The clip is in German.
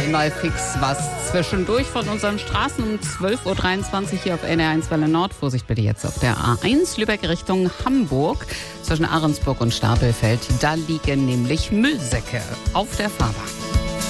mal fix was zwischendurch von unseren Straßen um 12.23 Uhr hier auf NR1 Welle Nord. Vorsicht bitte jetzt auf der A1 Lübeck Richtung Hamburg zwischen Ahrensburg und Stapelfeld. Da liegen nämlich Müllsäcke auf der Fahrbahn.